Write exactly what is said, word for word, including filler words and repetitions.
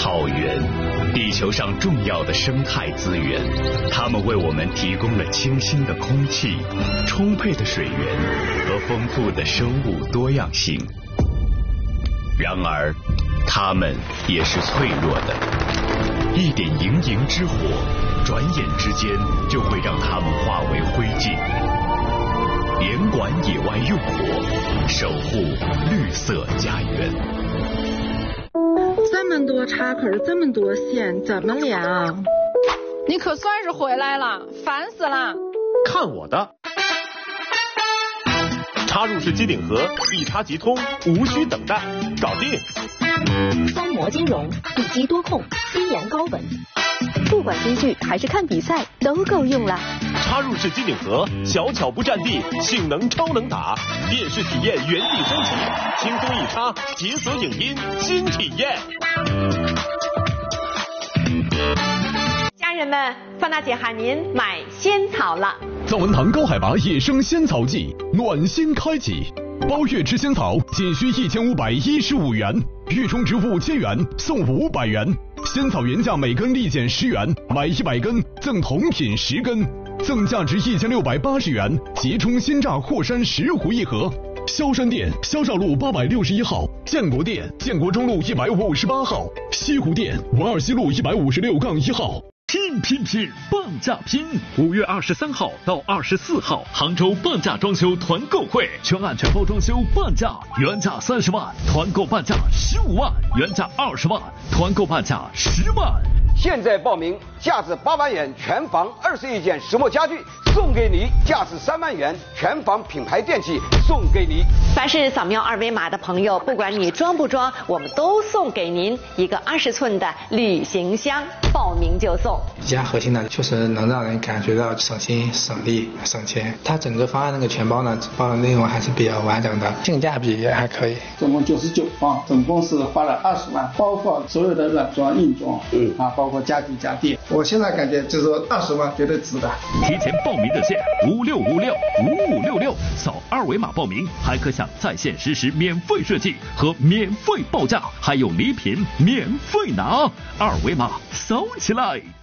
草原，地球上重要的生态资源，它们为我们提供了清新的空气、充沛的水源和丰富的生物多样性。然而，它们也是脆弱的，一点营营之火，转眼之间就会让它们化为灰烬。严管野外用火，守护绿色家园。 这么多插口，这么多线，怎么连啊？ 你可算是回来了，烦死了！ 看我的！插入式机顶盒，一插即通，无需等待，搞定！ 三模金融，一机多控，低延高稳，不管追剧还是看比赛，都够用了。 插入式机顶盒，小巧不占地，性能超能打，电视体验原地升级，轻松一插，解锁影音新体验。 家人们，范大姐喊您买仙草了。 藏文堂高海拔野生仙草季暖心开启，包月吃仙草仅需一千五百一十五元，月充值五千元送五百元，仙草原价每根立减十元，买一百根赠同品十根，赠价值一千六百八十元即充鲜榨霍山石斛一盒。萧山店萧兆路八百六十一号，建国店建国中路一百五十八号，西湖店文二西路一百五十六杠一号。 拼拼拼，半价拼！五月二十三号到二十四号，杭州半价装修团购会，全案全包装修半价，原价三十万，团购半价十五万，原价二十万，团购半价十万。 现在报名，价值八万元全房二十一件石墨家具送给你，价值三万元全房品牌电器送给你。 凡是扫描二维码的朋友，不管你装不装，我们都送给您一个二十寸的旅行箱，报名就送。 比较核心的就是能让人感觉到省心、省力、省钱。它整个方案那个全包呢，包的内容还是比较完整的，性价比也还可以。 总共九十九方，总共是花了二十万，包括所有的软装、硬装，嗯啊，包括家具家电。我现在感觉就是说二十万绝对值的。 提前报名热线五六五六五五六六，扫二维码报名，还可享在线实时免费设计和免费报价，还有礼品免费拿。二维码扫起来。